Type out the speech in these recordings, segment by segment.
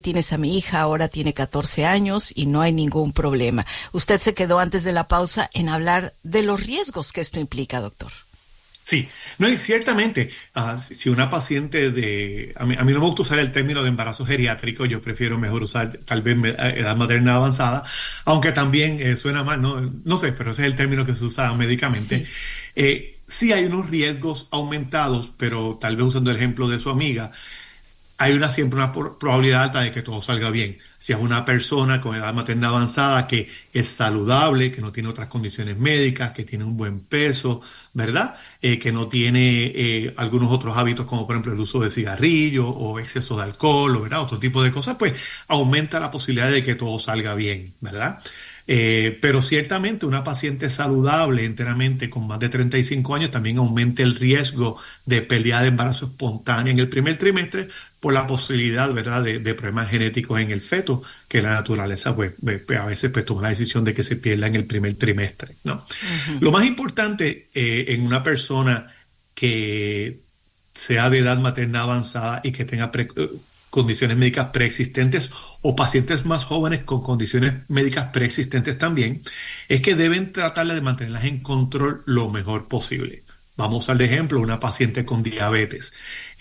tienes a mi hija, ahora tiene 14 años y no hay ningún problema. Usted se quedó antes de la pausa en hablar de los riesgos que esto implica, doctor. Sí, no, y ciertamente, si una paciente a mí no me gusta usar el término de embarazo geriátrico, yo prefiero mejor usar tal vez edad materna avanzada, aunque también suena mal, no sé, pero ese es el término que se usa médicamente. Sí hay unos riesgos aumentados, pero tal vez usando el ejemplo de su amiga, hay siempre una probabilidad alta de que todo salga bien. Si es una persona con edad materna avanzada que es saludable, que no tiene otras condiciones médicas, que tiene un buen peso, ¿verdad? Que no tiene algunos otros hábitos como por ejemplo el uso de cigarrillos o exceso de alcohol, ¿verdad? Otro tipo de cosas, pues aumenta la posibilidad de que todo salga bien, ¿verdad? Pero ciertamente una paciente saludable enteramente con más de 35 años también aumenta el riesgo de pérdida de embarazo espontánea en el primer trimestre por la posibilidad, ¿verdad?, de problemas genéticos en el feto, que la naturaleza pues a veces pues toma la decisión de que se pierda en el primer trimestre, ¿no? Uh-huh. Lo más importante en una persona que sea de edad materna avanzada y que tenga condiciones médicas preexistentes o pacientes más jóvenes con condiciones médicas preexistentes también, es que deben tratar de mantenerlas en control lo mejor posible. Vamos a usar de ejemplo una paciente con diabetes.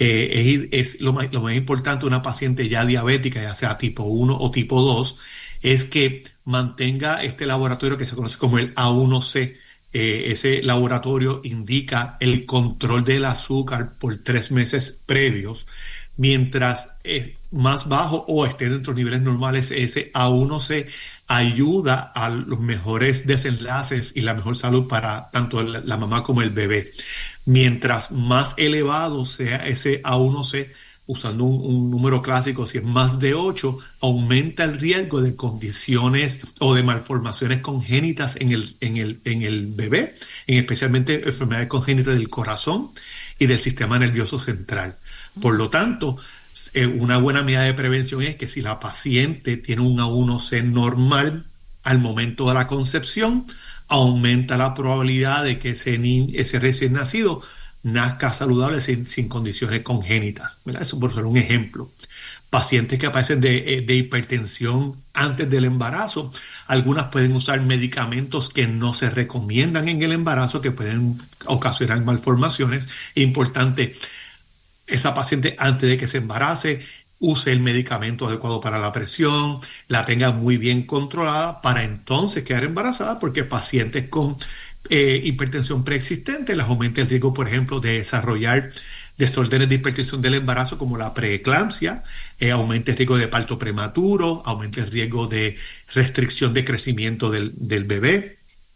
Es lo más importante, una paciente ya diabética, ya sea tipo 1 o tipo 2, es que mantenga este laboratorio que se conoce como el A1C. Ese laboratorio indica el control del azúcar por 3 meses previos. Mientras más bajo o esté dentro de niveles normales, ese A1C ayuda a los mejores desenlaces y la mejor salud para tanto la mamá como el bebé. Mientras más elevado sea ese A1C, usando un número clásico, si es más de 8, aumenta el riesgo de condiciones o de malformaciones congénitas en el bebé, especialmente enfermedades congénitas del corazón y del sistema nervioso central. Por lo tanto, una buena medida de prevención es que si la paciente tiene un A1C normal al momento de la concepción, aumenta la probabilidad de que ese recién nacido nazca saludable sin condiciones congénitas, ¿verdad? Eso por ser un ejemplo. Pacientes que padecen de hipertensión antes del embarazo, algunas pueden usar medicamentos que no se recomiendan en el embarazo, que pueden ocasionar malformaciones. Es importante, esa paciente antes de que se embarace use el medicamento adecuado para la presión, la tenga muy bien controlada para entonces quedar embarazada, porque pacientes con hipertensión preexistente les aumenta el riesgo, por ejemplo, de desarrollar desórdenes de hipertensión del embarazo como la preeclampsia, aumenta el riesgo de parto prematuro, aumenta el riesgo de restricción de crecimiento del bebé,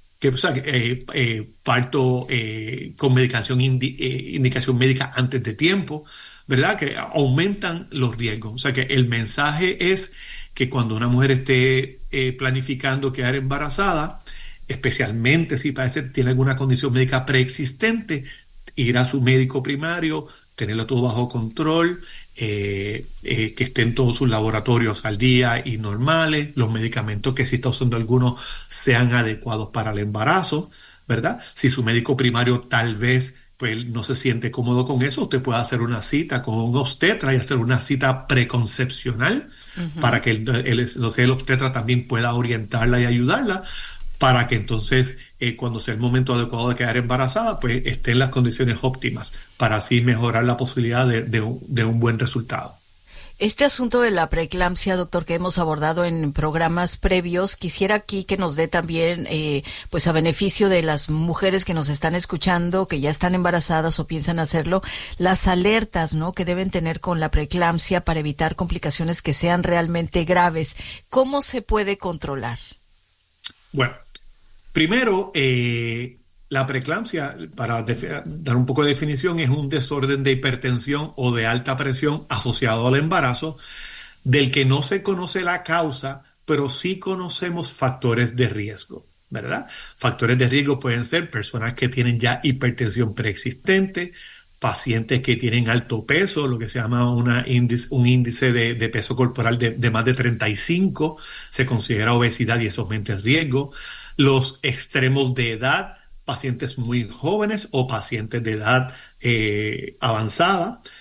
parto con indicación médica antes de tiempo, ¿verdad? Que aumentan los riesgos. O sea que el mensaje es que cuando una mujer esté planificando quedar embarazada, especialmente si tiene alguna condición médica preexistente, ir a su médico primario, tenerlo todo bajo control, que estén todos sus laboratorios al día y normales, los medicamentos que si está usando algunos sean adecuados para el embarazo, ¿verdad? Si su médico primario tal vez pues no se siente cómodo con eso, usted puede hacer una cita con un obstetra y hacer una cita preconcepcional para que el obstetra también pueda orientarla y ayudarla, para que entonces cuando sea el momento adecuado de quedar embarazada, pues esté en las condiciones óptimas, para así mejorar la posibilidad de un buen resultado. Este asunto de la preeclampsia, doctor, que hemos abordado en programas previos, quisiera aquí que nos dé también, pues a beneficio de las mujeres que nos están escuchando, que ya están embarazadas o piensan hacerlo, las alertas, ¿no?, que deben tener con la preeclampsia para evitar complicaciones que sean realmente graves. ¿Cómo se puede controlar? Bueno, primero, la preeclampsia, para dar un poco de definición, es un desorden de hipertensión o de alta presión asociado al embarazo, del que no se conoce la causa, pero sí conocemos factores de riesgo, ¿verdad? Factores de riesgo pueden ser personas que tienen ya hipertensión preexistente, pacientes que tienen alto peso, lo que se llama un índice de peso corporal de más de 35, se considera obesidad y eso aumenta el riesgo. Los extremos de edad, pacientes muy jóvenes o pacientes de edad avanzada,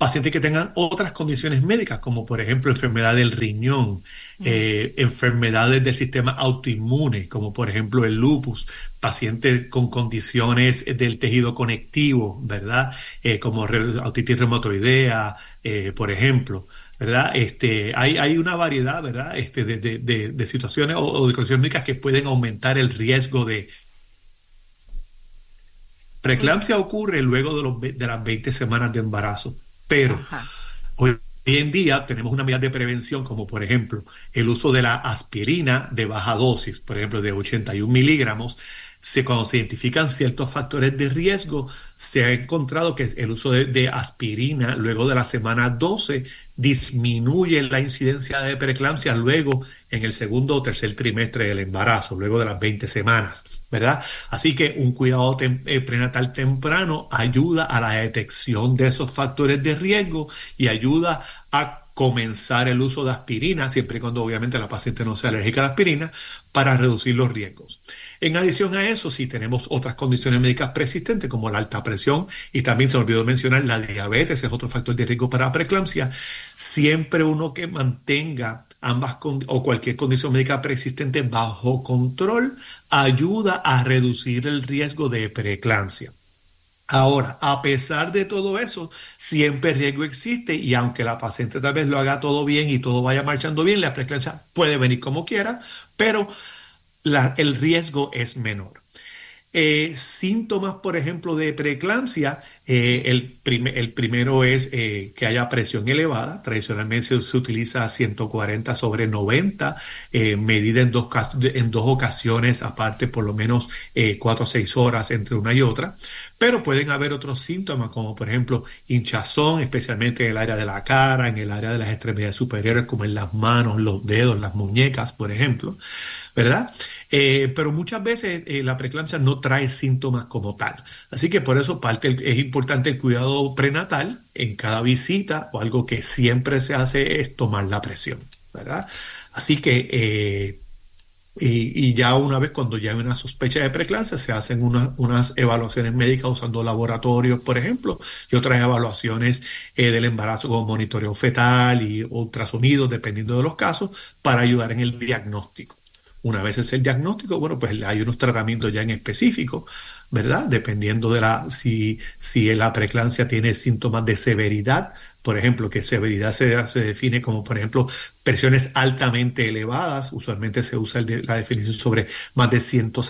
pacientes que tengan otras condiciones médicas, como por ejemplo enfermedad del riñón, enfermedades del sistema autoinmune, como por ejemplo el lupus, pacientes con condiciones del tejido conectivo, ¿verdad? Como artritis reumatoidea, por ejemplo, ¿verdad? Hay una variedad, ¿verdad? De situaciones o de condiciones médicas que pueden aumentar el riesgo de preeclampsia. Ocurre luego de las 20 semanas de embarazo, pero hoy en día tenemos una medida de prevención, como por ejemplo el uso de la aspirina de baja dosis, por ejemplo de 81 miligramos. Cuando se identifican ciertos factores de riesgo, se ha encontrado que el uso de aspirina luego de la semana 12 disminuye la incidencia de preeclampsia luego en el segundo o tercer trimestre del embarazo, luego de las 20 semanas, ¿verdad? Así que un cuidado prenatal temprano ayuda a la detección de esos factores de riesgo y ayuda a comenzar el uso de aspirina, siempre y cuando obviamente la paciente no sea alérgica a la aspirina, para reducir los riesgos. En adición a eso, si tenemos otras condiciones médicas preexistentes como la alta presión y también se me olvidó mencionar la diabetes, es otro factor de riesgo para preeclampsia, siempre uno que mantenga ambas o cualquier condición médica preexistente bajo control ayuda a reducir el riesgo de preeclampsia. Ahora, a pesar de todo eso, siempre el riesgo existe y aunque la paciente tal vez lo haga todo bien y todo vaya marchando bien, la preeclampsia puede venir como quiera, pero el riesgo es menor. Síntomas, por ejemplo, de preeclampsia, el primero es que haya presión elevada. Tradicionalmente se utiliza 140/90, medida en dos ocasiones, aparte por lo menos 4 a 6 horas entre una y otra. Pero pueden haber otros síntomas, como por ejemplo hinchazón, especialmente en el área de la cara, en el área de las extremidades superiores, como en las manos, los dedos, las muñecas, por ejemplo, ¿verdad? Pero muchas veces la preeclampsia no trae síntomas como tal. Así que por eso es importante el cuidado prenatal en cada visita, o algo que siempre se hace es tomar la presión, ¿verdad? Así que y ya una vez cuando ya hay una sospecha de preeclampsia se hacen unas evaluaciones médicas usando laboratorios, por ejemplo, y otras evaluaciones del embarazo como monitoreo fetal y ultrasonidos, dependiendo de los casos, para ayudar en el diagnóstico. Una vez es el diagnóstico, bueno, pues hay unos tratamientos ya en específico, ¿verdad? Dependiendo de si la preeclampsia tiene síntomas de severidad. Por ejemplo, que severidad se define como, por ejemplo, presiones altamente elevadas. Usualmente se usa la definición sobre más de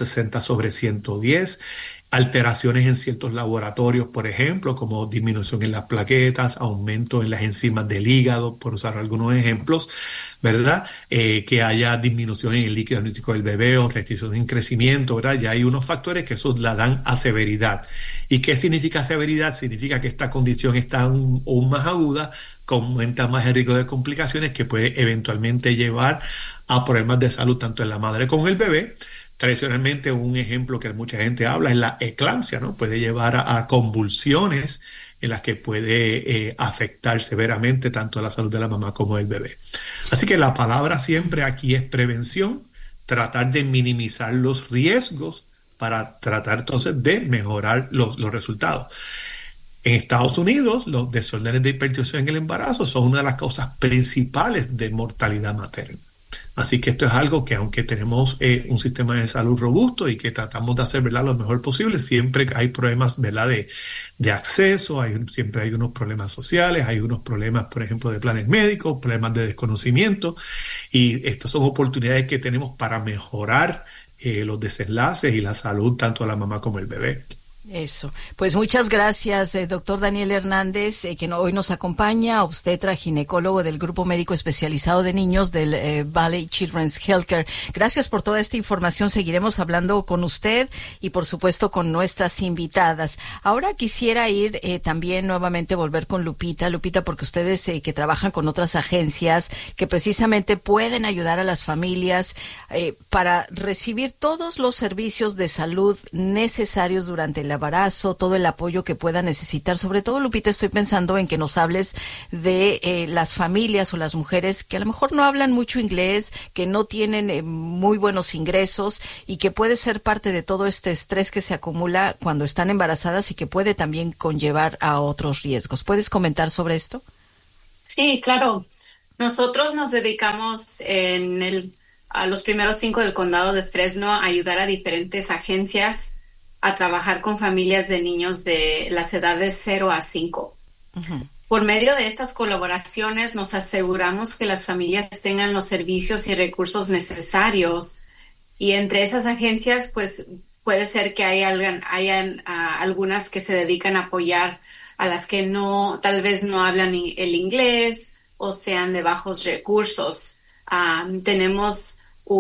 160/110. Alteraciones en ciertos laboratorios, por ejemplo, como disminución en las plaquetas, aumento en las enzimas del hígado, por usar algunos ejemplos, ¿verdad? Que haya disminución en el líquido amniótico del bebé o restricción en crecimiento, ¿verdad? Ya hay unos factores que eso la dan a severidad. ¿Y qué significa severidad? Significa que esta condición está aún más aguda, que aumenta más el riesgo de complicaciones, que puede eventualmente llevar a problemas de salud tanto en la madre como en el bebé. Tradicionalmente un ejemplo que mucha gente habla es la eclampsia, ¿no? Puede llevar a convulsiones en las que puede afectar severamente tanto a la salud de la mamá como del bebé. Así que la palabra siempre aquí es prevención, tratar de minimizar los riesgos para tratar entonces de mejorar los resultados. En Estados Unidos, los desórdenes de hipertensión en el embarazo son una de las causas principales de mortalidad materna. Así que esto es algo que, aunque tenemos un sistema de salud robusto y que tratamos de hacer, ¿verdad?, lo mejor posible, siempre hay problemas, ¿verdad?, de acceso, siempre hay unos problemas sociales, hay unos problemas, por ejemplo, de planes médicos, problemas de desconocimiento, y estas son oportunidades que tenemos para mejorar los desenlaces y la salud tanto de la mamá como el bebé. Eso. Pues muchas gracias, doctor Daniel Hernández, que hoy nos acompaña, obstetra, ginecólogo del Grupo Médico Especializado de Niños del Valley Children's Healthcare. Gracias por toda esta información. Seguiremos hablando con usted y, por supuesto, con nuestras invitadas. Ahora quisiera ir también nuevamente volver con Lupita, porque ustedes que trabajan con otras agencias que precisamente pueden ayudar a las familias para recibir todos los servicios de salud necesarios durante el embarazo, todo el apoyo que pueda necesitar. Sobre todo, Lupita, estoy pensando en que nos hables de las familias o las mujeres que a lo mejor no hablan mucho inglés, que no tienen muy buenos ingresos y que puede ser parte de todo este estrés que se acumula cuando están embarazadas y que puede también conllevar a otros riesgos. ¿Puedes comentar sobre esto? Sí, claro. Nosotros nos dedicamos a los primeros 5 del condado de Fresno a ayudar a diferentes agencias a trabajar con familias de niños de las edades 0 a 5. Uh-huh. Por medio de estas colaboraciones nos aseguramos que las familias tengan los servicios y recursos necesarios, y entre esas agencias pues puede ser que hayan algunas que se dedican a apoyar a las que tal vez no hablan el inglés o sean de bajos recursos. Tenemos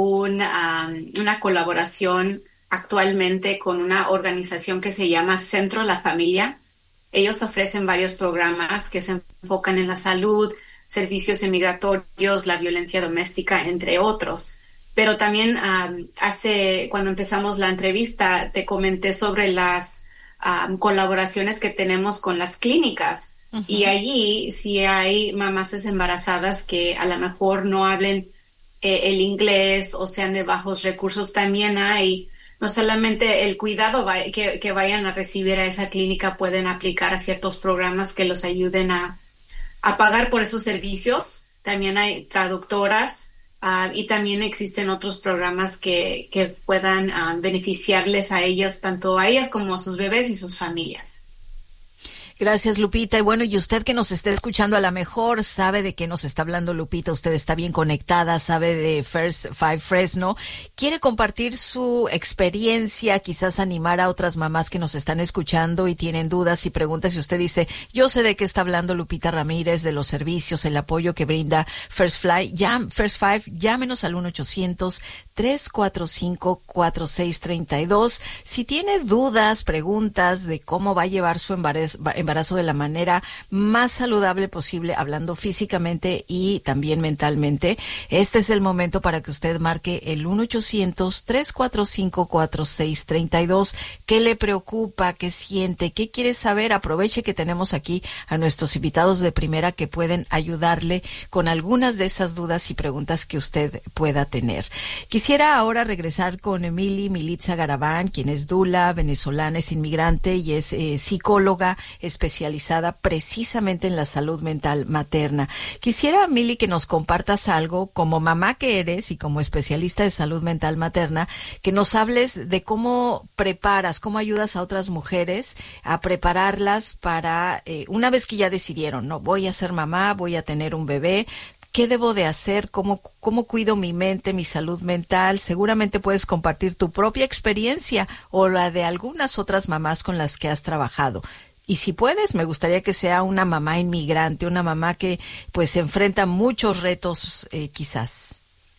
una colaboración actualmente con una organización que se llama Centro La Familia. Ellos ofrecen varios programas que se enfocan en la salud, servicios inmigratorios, la violencia doméstica, entre otros. Pero también cuando empezamos la entrevista te comenté sobre las colaboraciones que tenemos con las clínicas. Uh-huh. Y allí si hay mamás embarazadas que a lo mejor no hablen el inglés o sean de bajos recursos, también hay no solamente el cuidado que vayan a recibir a esa clínica, pueden aplicar a ciertos programas que los ayuden a pagar por esos servicios. También hay traductoras y también existen otros programas que puedan beneficiarles a ellas, tanto a ellas como a sus bebés y sus familias. Gracias, Lupita. Y bueno, y usted que nos esté escuchando a lo mejor sabe de qué nos está hablando Lupita, usted está bien conectada, sabe de First Five Fresno, quiere compartir su experiencia, quizás animar a otras mamás que nos están escuchando y tienen dudas y preguntas, y usted dice, yo sé de qué está hablando Lupita Ramírez, de los servicios, el apoyo que brinda First Five, llámenos al 1-800-345-4632. Si tiene dudas, preguntas de cómo va a llevar su embarazo de la manera más saludable posible, hablando físicamente y también mentalmente, este es el momento para que usted marque el 1-800-345-4632. ¿Qué le preocupa? ¿Qué siente? ¿Qué quiere saber? Aproveche que tenemos aquí a nuestros invitados de primera que pueden ayudarle con algunas de esas dudas y preguntas que usted pueda tener. Quisiera ahora regresar con Emily Militza Garabán, quien es dula, venezolana, es inmigrante y es psicóloga especializada precisamente en la salud mental materna. Quisiera, Mili, que nos compartas algo como mamá que eres y como especialista de salud mental materna, que nos hables de cómo preparas, cómo ayudas a otras mujeres a prepararlas para, una vez que ya decidieron, no, voy a ser mamá, voy a tener un bebé, ¿qué debo de hacer? ¿Cómo cuido mi mente, mi salud mental? Seguramente puedes compartir tu propia experiencia o la de algunas otras mamás con las que has trabajado. Y si puedes, me gustaría que sea una mamá inmigrante, una mamá que pues se enfrenta a muchos retos quizás.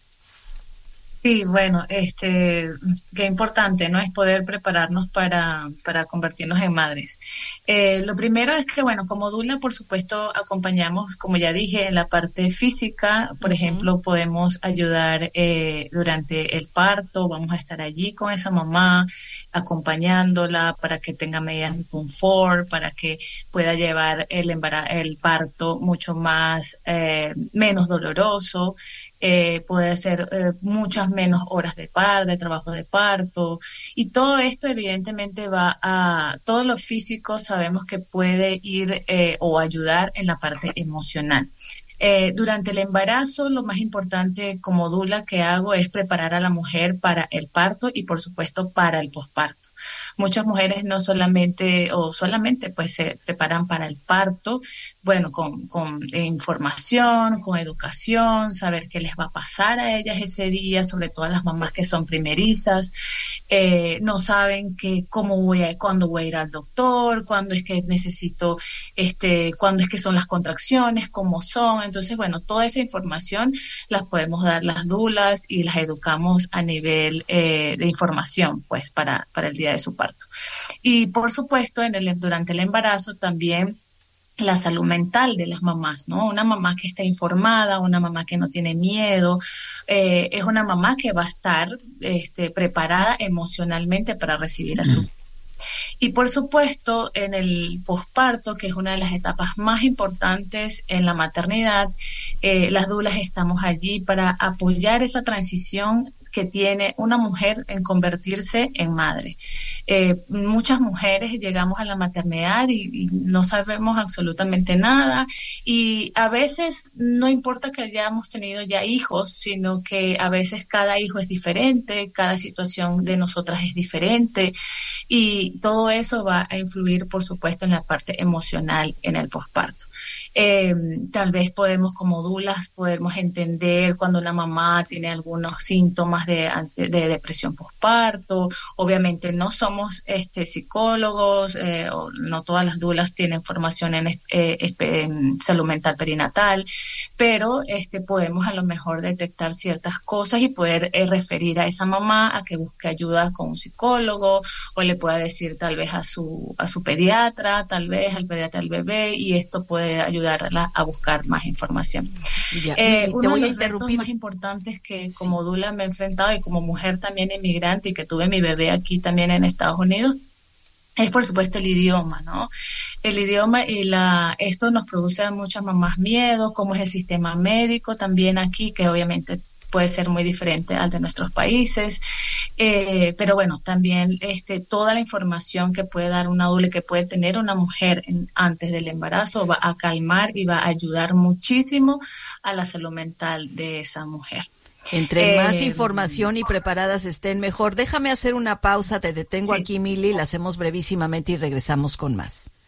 Sí, bueno, qué importante, ¿no? Es poder prepararnos para convertirnos en madres. Lo primero es que, bueno, como dula, por supuesto, acompañamos, como ya dije, en la parte física. Por ejemplo, podemos ayudar durante el parto, vamos a estar allí con esa mamá, acompañándola para que tenga medidas de confort, para que pueda llevar el parto mucho más, menos doloroso. Puede ser muchas menos horas de trabajo de parto, y todo esto evidentemente todo lo físico sabemos que puede ir o ayudar en la parte emocional. Durante el embarazo, lo más importante como dula que hago es preparar a la mujer para el parto y por supuesto para el posparto. Muchas mujeres no solamente pues se preparan para el parto, bueno, con información, con educación, saber qué les va a pasar a ellas ese día, sobre todo a las mamás que son primerizas, no saben cuándo voy a ir al doctor, cuándo es que necesito, cuándo es que son las contracciones, cómo son. Entonces, bueno, toda esa información las podemos dar las dulas y las educamos a nivel de información, pues, para el día de su parto. Y por supuesto, durante el embarazo también la salud mental de las mamás, ¿no? Una mamá que está informada, una mamá que no tiene miedo, es una mamá que va a estar preparada emocionalmente para recibir a su Y por supuesto, en el posparto, que es una de las etapas más importantes en la maternidad, las doulas estamos allí para apoyar esa transición que tiene una mujer en convertirse en madre. Muchas mujeres llegamos a la maternidad y no sabemos absolutamente nada, y a veces no importa que hayamos tenido ya hijos, sino que a veces cada hijo es diferente, cada situación de nosotras es diferente, y todo eso va a influir, por supuesto, en la parte emocional en el posparto. Tal vez podemos, como doulas, podemos entender cuando una mamá tiene algunos síntomas de depresión posparto. Obviamente no somos psicólogos, o no todas las doulas tienen formación en salud mental perinatal, pero podemos a lo mejor detectar ciertas cosas y poder referir a esa mamá a que busque ayuda con un psicólogo, o le pueda decir tal vez a su pediatra, tal vez al pediatra del bebé, y esto puede ayudarla a buscar más información. Ya, uno de los retos más importantes que como doula me he enfrentado, y como mujer también inmigrante, y que tuve mi bebé aquí también en Estados Unidos, es por supuesto el idioma, ¿no? El idioma esto nos produce a muchas mamás miedo, cómo es el sistema médico también aquí, que obviamente puede ser muy diferente al de nuestros países, pero bueno, también toda la información que puede dar una doula, que puede tener una mujer antes del embarazo, va a calmar y va a ayudar muchísimo a la salud mental de esa mujer. Entre más información y preparadas estén, mejor. Déjame hacer una pausa, te detengo aquí, Mili, la hacemos brevísimamente y regresamos con más.